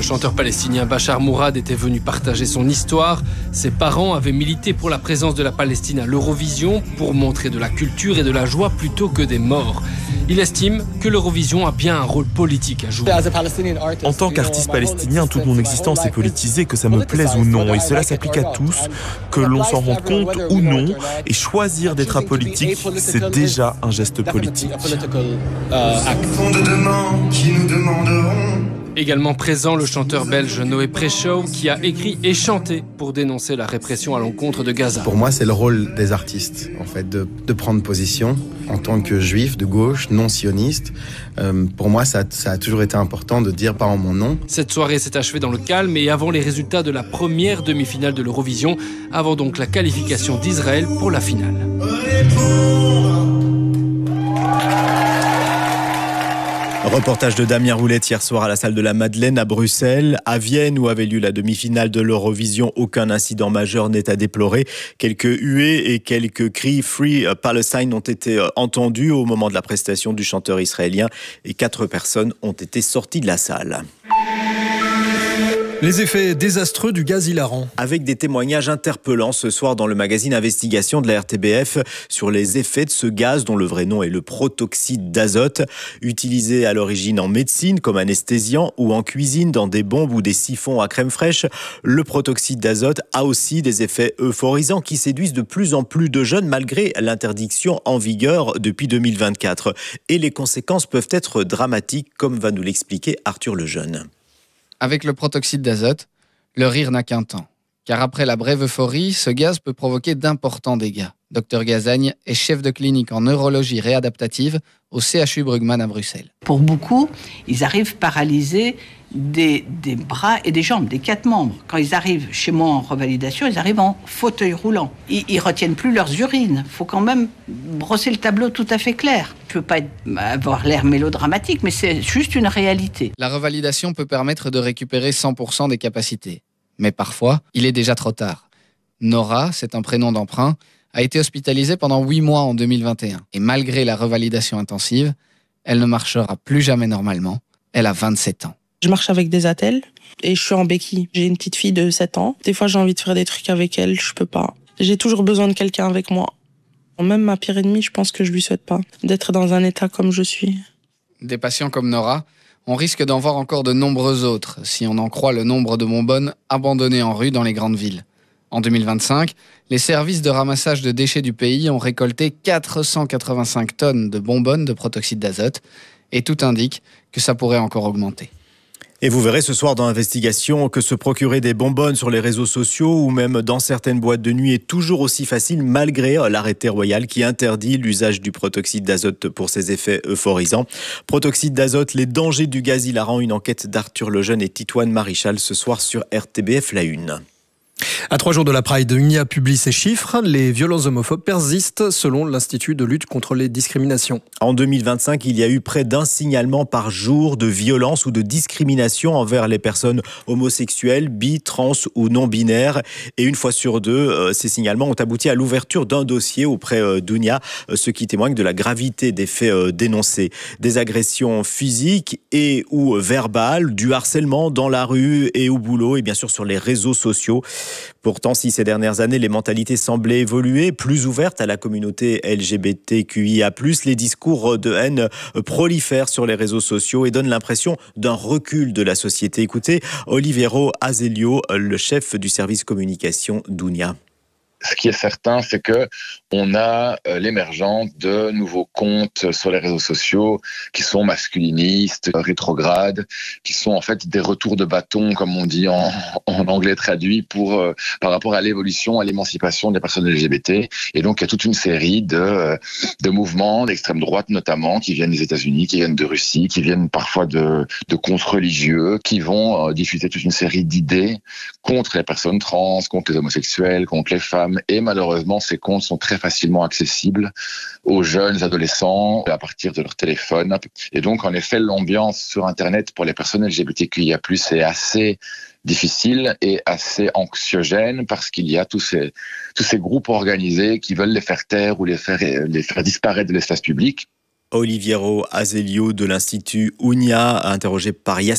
Le chanteur palestinien Bachar Mourad était venu partager son histoire. Ses parents avaient milité pour la présence de la Palestine à l'Eurovision pour montrer de la culture et de la joie plutôt que des morts. Il estime que l'Eurovision a bien un rôle politique à jouer. En tant qu'artiste palestinien, toute mon existence est politisée, que ça me plaise ou non. Et cela s'applique à tous, que l'on s'en rende compte ou non. Et choisir d'être apolitique, c'est déjà un geste politique. Également présent, le chanteur belge Noé Préchaud qui a écrit et chanté pour dénoncer la répression à l'encontre de Gaza. Pour moi, c'est le rôle des artistes, en fait, de prendre position en tant que juif de gauche, non sioniste. Pour moi, ça a toujours été important de dire pas en mon nom. Cette soirée s'est achevée dans le calme et avant les résultats de la première demi-finale de l'Eurovision, avant donc la qualification d'Israël pour la finale. Reportage de Damien Roulette hier soir à la salle de la Madeleine à Bruxelles. À Vienne, où avait lieu la demi-finale de l'Eurovision, aucun incident majeur n'est à déplorer. Quelques huées et quelques cris « Free Palestine » ont été entendus au moment de la prestation du chanteur israélien et 4 personnes ont été sorties de la salle. Les effets désastreux du gaz hilarant. Avec des témoignages interpellants ce soir dans le magazine Investigation de la RTBF sur les effets de ce gaz dont le vrai nom est le protoxyde d'azote, utilisé à l'origine en médecine comme anesthésiant ou en cuisine dans des bombes ou des siphons à crème fraîche. Le protoxyde d'azote a aussi des effets euphorisants qui séduisent de plus en plus de jeunes malgré l'interdiction en vigueur depuis 2024. Et les conséquences peuvent être dramatiques comme va nous l'expliquer Arthur Lejeune. Avec le protoxyde d'azote, le rire n'a qu'un temps. Car après la brève euphorie, ce gaz peut provoquer d'importants dégâts. Dr Gazagne est chef de clinique en neurologie réadaptative au CHU Brugman à Bruxelles. Pour beaucoup, ils arrivent paralysés des bras et des jambes, des 4 membres. Quand ils arrivent chez moi en revalidation, ils arrivent en fauteuil roulant. Ils retiennent plus leurs urines. Il faut quand même brosser le tableau tout à fait clair. Je ne veux pas avoir l'air mélodramatique, mais c'est juste une réalité. La revalidation peut permettre de récupérer 100% des capacités. Mais parfois, il est déjà trop tard. Nora, c'est un prénom d'emprunt, a été hospitalisée pendant 8 mois en 2021. Et malgré la revalidation intensive, elle ne marchera plus jamais normalement. Elle a 27 ans. Je marche avec des attelles et je suis en béquille. J'ai une petite fille de 7 ans. Des fois, j'ai envie de faire des trucs avec elle, je peux pas. J'ai toujours besoin de quelqu'un avec moi. Même ma pire ennemie, je pense que je lui souhaite pas d'être dans un état comme je suis. Des patients comme Nora, on risque d'en voir encore de nombreux autres, si on en croit le nombre de bonbonnes abandonnées en rue dans les grandes villes. En 2025, les services de ramassage de déchets du pays ont récolté 485 tonnes de bonbonnes de protoxyde d'azote et tout indique que ça pourrait encore augmenter. Et vous verrez ce soir dans Investigation que se procurer des bonbonnes sur les réseaux sociaux ou même dans certaines boîtes de nuit est toujours aussi facile malgré l'arrêté royal qui interdit l'usage du protoxyde d'azote pour ses effets euphorisants. Protoxyde d'azote, les dangers du gaz hilarant, une enquête d'Arthur Lejeune et Titoine Maréchal ce soir sur RTBF La Une. À 3 jours de la Pride, UNIA publie ses chiffres. Les violences homophobes persistent selon l'Institut de lutte contre les discriminations. En 2025, il y a eu près d'1 signalement par jour de violence ou de discrimination envers les personnes homosexuelles, bi, trans ou non-binaires. Et une fois sur 2, ces signalements ont abouti à l'ouverture d'un dossier auprès d'UNIA, ce qui témoigne de la gravité des faits dénoncés. Des agressions physiques et ou verbales, du harcèlement dans la rue et au boulot et bien sûr sur les réseaux sociaux. Pourtant, si ces dernières années, les mentalités semblaient évoluer, plus ouvertes à la communauté LGBTQIA+, les discours de haine prolifèrent sur les réseaux sociaux et donnent l'impression d'un recul de la société. Écoutez, Oliviero Azelio, le chef du service communication d'UNIA. Ce qui est certain, c'est que on a l'émergence de nouveaux comptes sur les réseaux sociaux qui sont masculinistes, rétrogrades, qui sont en fait des retours de bâton, comme on dit en anglais traduit, par rapport à l'évolution, à l'émancipation des personnes LGBT. Et donc, il y a toute une série de mouvements d'extrême droite, notamment, qui viennent des États-Unis, qui viennent de Russie, qui viennent parfois de comptes religieux, qui vont diffuser toute une série d'idées contre les personnes trans, contre les homosexuels, contre les femmes. Et malheureusement, ces comptes sont très facilement accessibles aux jeunes adolescents à partir de leur téléphone. Et donc, en effet, l'ambiance sur Internet pour les personnes LGBTQIA+, est assez difficile et assez anxiogène parce qu'il y a tous ces groupes organisés qui veulent les faire taire ou les faire disparaître de l'espace public. Oliviero Azelio de l'Institut UNIA, interrogé par Yasmine.